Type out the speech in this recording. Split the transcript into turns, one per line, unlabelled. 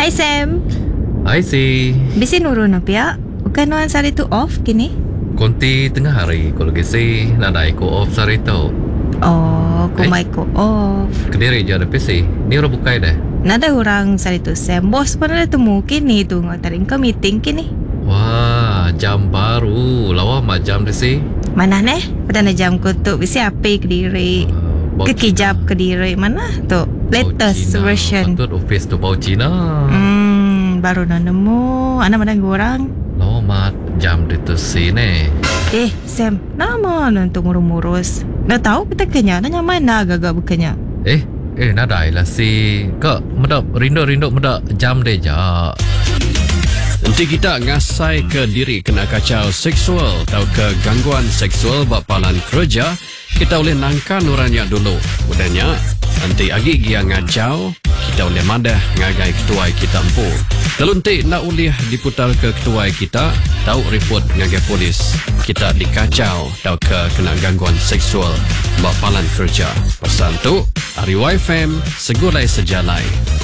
Hai Sam.
Hai si.
Bisi nurun na pia. Bukan nuan sari tu off kini?
Konti tengah hari kalau gisi nadai ko off sari tu.
Oh, kumai ko off.
Kediri je ada PC. Ni orang bukai dah.
Nada orang sari tu Sam. Bos pun ada temu kini tu ngatarin ke meeting kini.
Wah, jam baru. Lawa mah jam dah si.
Mana neh? Pada jam ko tu bisi api Kediri. Kekijap Kediri mana tu? Latest version.
Patut office tu bau Cina.
Baru nak nemu. Anak mana orang?
Lawa mah jam dia tu si ni.
Sam, nama nanti ngurus-ngurus. Nak tahu kita kenya? Nanya mana agak-agak bukannya?
Nadai lah si. Kak, medap rindu medap jam dia je.
Nanti kita ngasai ke diri kena kacau seksual atau ke gangguan seksual bapalan kerja, kita boleh nangka nuranya dulu. Udahnya, nanti agi dia ngajau, kita boleh madah ngagai ketua kita empu. Kalau nanti nak boleh diputar ke ketua kita, tahu report ngagai polis. Kita dikacau atau ke kena gangguan seksual bapalan kerja. Pasal tu, Ari YFM segulai sejalai.